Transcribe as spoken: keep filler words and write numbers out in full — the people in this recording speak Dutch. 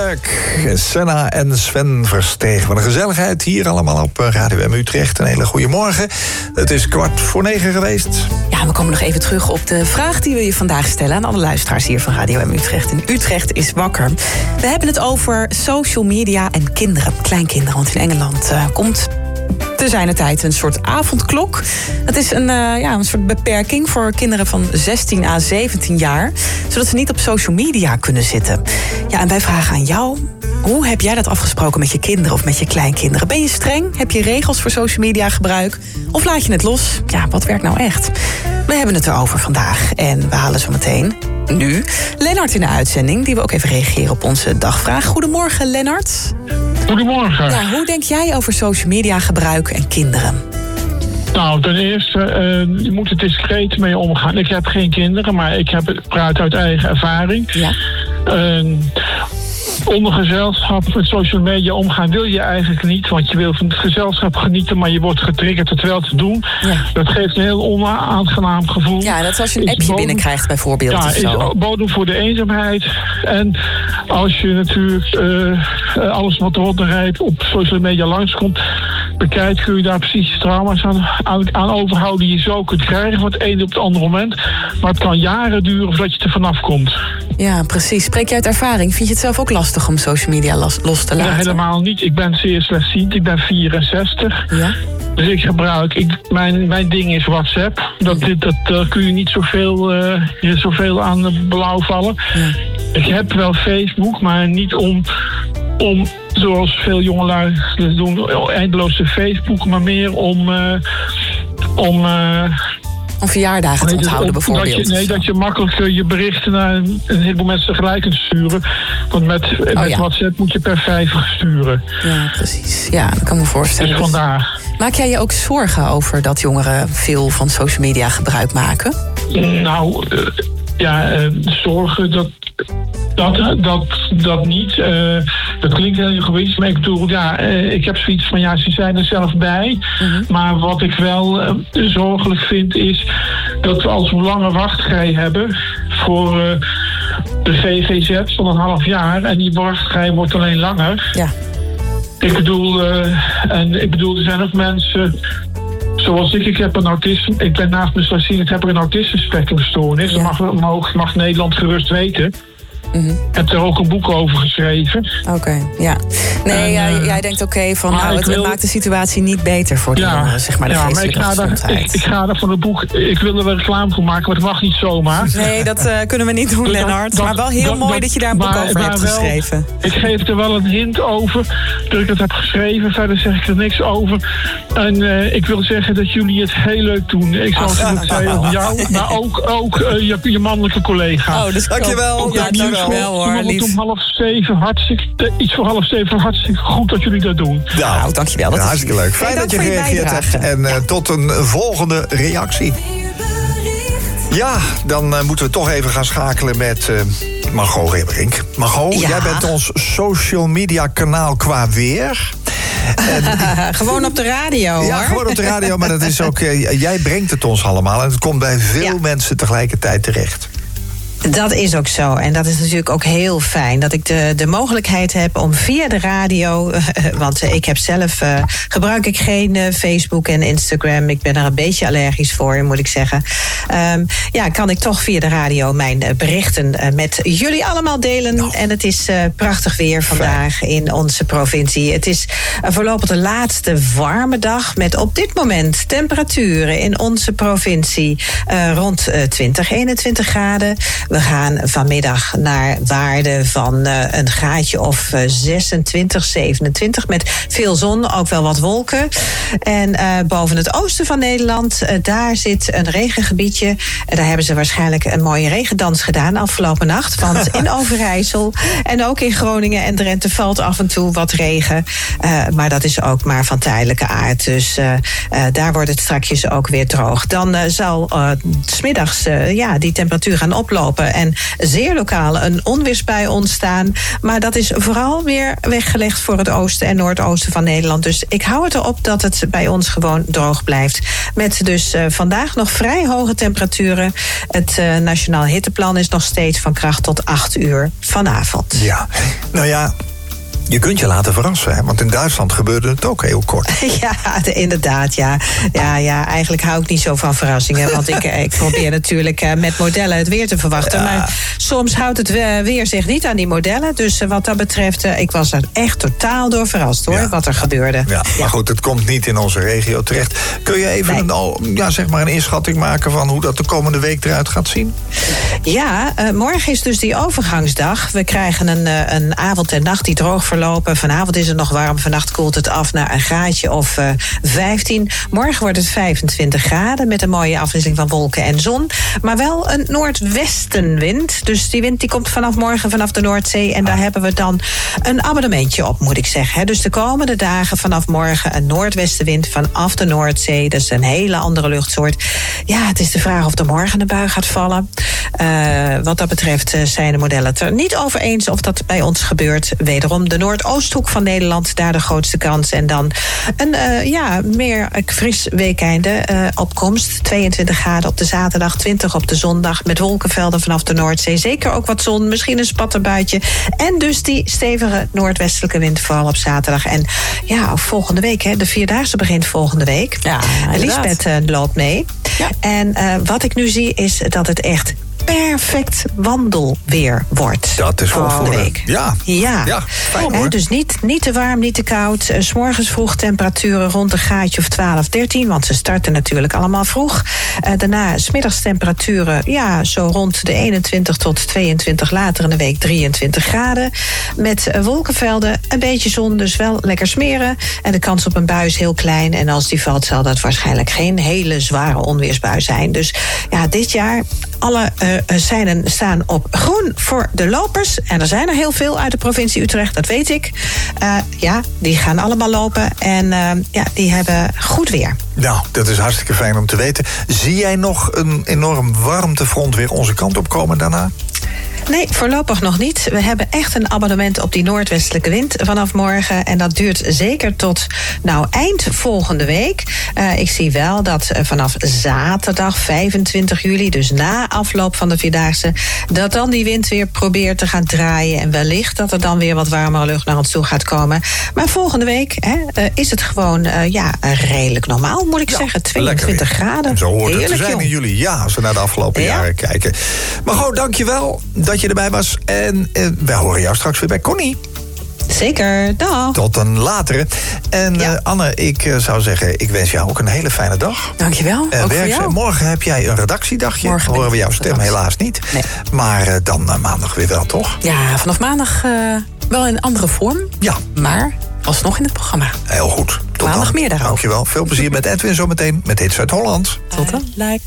Leuk. Senna en Sven Verstegen. Wat een gezelligheid hier allemaal op Radio M Utrecht. Een hele goede morgen. Het is kwart voor negen geweest. Ja, we komen nog even terug op de vraag die we je vandaag stellen aan alle luisteraars hier van Radio M Utrecht. En Utrecht is wakker. We hebben het over social media en kinderen, kleinkinderen. Want in Engeland uh, komt te zijner tijd een soort avondklok. Het is een, uh, ja, een soort beperking voor kinderen van zestien à zeventien jaar, zodat ze niet op social media kunnen zitten. Ja, en wij vragen aan jou: hoe heb jij dat afgesproken met je kinderen of met je kleinkinderen? Ben je streng? Heb je regels voor social media gebruik? Of laat je het los? Ja, wat werkt nou echt? We hebben het erover vandaag en we halen zo meteen nu Lennart in de uitzending, die wil ook even reageren op onze dagvraag. Goedemorgen, Lennart. Goedemorgen. Ja, hoe denk jij over social media gebruik en kinderen? Nou, ten eerste, uh, je moet er discreet mee omgaan. Ik heb geen kinderen, maar ik heb, praat uit eigen ervaring. Ja. Uh, onder gezelschap met social media omgaan wil je eigenlijk niet. Want je wil van het gezelschap genieten, maar je wordt getriggerd het wel te doen. Ja. Dat geeft een heel onaangenaam gevoel. Ja, dat is als je een appje bodem, binnenkrijgt bijvoorbeeld. Ja, of zo. Is bodem voor de eenzaamheid. En als je natuurlijk uh, alles wat erop rijdt op social media langskomt bekijkt, kun je daar precies trauma's aan, aan, aan overhouden die je zo kunt krijgen van het ene op het andere moment. Maar het kan jaren duren voordat je er vanaf komt. Ja, precies. Spreek je uit ervaring? Vind je het zelf ook lastig om social media los, los te laten? Ja, helemaal niet. Ik ben zeer slechtziend. Ik ben vierenzestig. Ja. Dus ik gebruik... Ik, mijn, mijn ding is WhatsApp. Dat, dat, dat, daar kun je niet zoveel, uh, zoveel aan blauw vallen. Ja. Ik heb wel Facebook, maar niet om... om zoals veel jongelui doen, eindeloos de Facebook, maar meer om... Uh, om uh, Om verjaardagen te nee, onthouden, bijvoorbeeld. Dat je, nee, dat je makkelijk uh, je berichten naar een, een heleboel mensen tegelijk kunt sturen. Want met, oh, met ja. WhatsApp moet je per vijver sturen. Ja, precies. Ja, dat kan me voorstellen. Dus vandaar. Maak jij je ook zorgen over dat jongeren veel van social media gebruik maken? Nou, uh, ja, uh, zorgen, dat... Dat, dat, dat niet. Uh, dat klinkt heel egoïstisch, maar ik bedoel, ja, uh, ik heb zoiets van, ja, ze zijn er zelf bij. Mm-hmm. Maar wat ik wel uh, zorgelijk vind is dat we als we lange wachtrij hebben voor uh, de V G Z van een half jaar en die wachtrij wordt alleen langer. Ja. Ik bedoel, uh, en ik bedoel, er zijn ook mensen... Zoals ik, ik heb een autisme. Ik ben naast mijn slechtziendheid heb ik een autisme-spectrumstoornis. Ja. Dat mag, mag, mag Nederland gerust weten. Mm-hmm. Ik heb er ook een boek over geschreven. Oké, okay, ja. Nee, en, uh, jij denkt oké okay, van nou, het wil... maakt de situatie niet beter voor de ja, jongeren, zeg maar, de ja, geestelijke maar ik ga gezondheid. Ik, ik ga er van het boek, ik wil er wel reclame voor maken, maar dat mag niet zomaar. Nee, dat uh, kunnen we niet doen, dus Lennart. Dat, maar wel heel dat, mooi dat, dat je daar een boek maar, over maar hebt wel, geschreven. Ik geef er wel een hint over, dat ik het heb geschreven. Verder zeg ik er niks over. En uh, ik wil zeggen dat jullie het heel leuk doen. Ik zal het zeggen over jou, maar ook, ook uh, je, je mannelijke collega. Oh, dus dankjewel. Ook, ja, dankjewel. Wel, hoor, lief. Om half zeven, hartstikke, iets voor half zeven, hartstikke goed dat jullie dat doen. Ja, nou, dankjewel. Dat ja, is hartstikke leuk. Fijn hey, dat je gereageerd hebt. En uh, tot een volgende reactie. Ja, dan uh, moeten we toch even gaan schakelen met uh, Margot Ribberink. Margot, ja. Jij bent ons social media kanaal qua weer. En, gewoon op de radio, hoor. Ja, gewoon op de radio, maar dat is ook... Uh, jij brengt het ons allemaal en het komt bij veel ja. mensen tegelijkertijd terecht. Dat is ook zo. En dat is natuurlijk ook heel fijn. Dat ik de, de mogelijkheid heb om via de radio... Uh, want uh, ik heb zelf... Uh, gebruik ik geen uh, Facebook en Instagram. Ik ben er een beetje allergisch voor, moet ik zeggen. Um, ja, kan ik toch via de radio mijn uh, berichten uh, met jullie allemaal delen. No. En het is uh, prachtig weer vandaag fijn. In onze provincie. Het is uh, voorlopig de laatste warme dag... met op dit moment temperaturen in onze provincie... Uh, rond uh, twintig, eenentwintig graden... We gaan vanmiddag naar waarden van uh, een graadje of uh, zesentwintig, zevenentwintig... met veel zon, ook wel wat wolken. En uh, boven het oosten van Nederland, uh, daar zit een regengebiedje. Uh, daar hebben ze waarschijnlijk een mooie regendans gedaan afgelopen nacht. Want in Overijssel en ook in Groningen en Drenthe valt af en toe wat regen. Uh, maar dat is ook maar van tijdelijke aard. Dus uh, uh, daar wordt het strakjes ook weer droog. Dan uh, zal uh, 's middags uh, ja, die temperatuur gaan oplopen morgen en zeer lokaal een onweersbui ontstaan. Maar dat is vooral weer weggelegd voor het oosten en noordoosten van Nederland. Dus ik hou het erop dat het bij ons gewoon droog blijft. Met dus uh, vandaag nog vrij hoge temperaturen. Het uh, Nationaal Hitteplan is nog steeds van kracht tot acht uur vanavond. Ja, nou ja... Je kunt je laten verrassen, hè? Want in Duitsland gebeurde het ook heel kort. Ja, inderdaad, ja. Ja, ja. Eigenlijk hou ik niet zo van verrassingen. Want ik, ik probeer natuurlijk met modellen het weer te verwachten. Ja. Maar soms houdt het weer zich niet aan die modellen. Dus wat dat betreft, ik was er echt totaal door verrast, hoor, ja. wat er gebeurde. Ja, ja. Maar goed, het komt niet in onze regio terecht. Kun je even nee. een, ja, zeg maar een inschatting maken van hoe dat de komende week eruit gaat zien? Ja, uh, morgen is dus die overgangsdag. We krijgen een, uh, een avond en nacht die droog verloopt. Vanavond is het nog warm, vannacht koelt het af naar een graadje of uh, vijftien. Morgen wordt het vijfentwintig graden met een mooie afwisseling van wolken en zon. Maar wel een noordwestenwind. Dus die wind die komt vanaf morgen vanaf de Noordzee. En daar hebben we dan een abonnementje op, moet ik zeggen. Dus de komende dagen vanaf morgen een noordwestenwind vanaf de Noordzee. Dat is een hele andere luchtsoort. Ja, het is de vraag of er morgen een bui gaat vallen. Uh, wat dat betreft zijn de modellen het er niet over eens of dat bij ons gebeurt. Wederom de Noordoosthoek van Nederland, daar de grootste kans. En dan een uh, ja, meer fris weekeinde uh, opkomst. tweeëntwintig graden op de zaterdag, twintig op de zondag. Met wolkenvelden vanaf de Noordzee. Zeker ook wat zon, misschien een spatterbuitje. En dus die stevige noordwestelijke wind vooral op zaterdag. En ja, volgende week, hè, de Vierdaagse begint volgende week. Ja, Lisbeth uh, loopt mee. Ja. En uh, wat ik nu zie is dat het echt perfect wandelweer wordt. Dat is voor volgende week. Ja, ja. ja fijn, He, dus niet, niet te warm, niet te koud. Uh, 's morgens vroeg temperaturen rond een graadje of twaalf, dertien. Want ze starten natuurlijk allemaal vroeg. Uh, daarna 's middags temperaturen, ja, zo rond de eenentwintig tot tweeëntwintig. Later in de week drieëntwintig graden. Met uh, wolkenvelden, een beetje zon, dus wel lekker smeren. En de kans op een bui is heel klein. En als die valt, zal dat waarschijnlijk geen hele zware onweersbui zijn. Dus ja, dit jaar alle uh, seinen staan op groen voor de lopers. En er zijn er heel veel uit de provincie Utrecht, dat weet ik. Uh, ja, die gaan allemaal lopen. En uh, ja, die hebben goed weer. Nou, dat is hartstikke fijn om te weten. Zie jij nog een enorm warmtefront weer onze kant op komen daarna? Nee, voorlopig nog niet. We hebben echt een abonnement op die noordwestelijke wind vanaf morgen. En dat duurt zeker tot nou, eind volgende week. Uh, ik zie wel dat uh, vanaf zaterdag vijfentwintig juli, dus na afloop van de Vierdaagse, dat dan die wind weer probeert te gaan draaien. En wellicht dat er dan weer wat warmere lucht naar ons toe gaat komen. Maar volgende week hè, uh, is het gewoon uh, ja, redelijk normaal, moet ik ja, zeggen. tweeëntwintig graden. En zo hoort Heerlijk, het te zijn joh. in juli. Ja, als we naar de afgelopen ja. jaren kijken. Maar goed, dankjewel dat je erbij was. En uh, wij horen jou straks weer bij Connie. Zeker, dag. Tot een latere. En ja. uh, Anne, ik uh, zou zeggen, ik wens jou ook een hele fijne dag. Dankjewel, uh, ook werk, voor jou. Morgen heb jij een redactiedagje. Morgen horen we jouw stem redactie. helaas niet. Nee. Maar uh, dan uh, maandag weer wel, toch? Ja, vanaf maandag uh, wel in andere vorm. Ja. Maar alsnog in het programma. Heel goed. Tot maandag dan. meer daarover. Dankjewel. Veel plezier met Edwin zometeen met Hits uit Holland. Tot dan. Like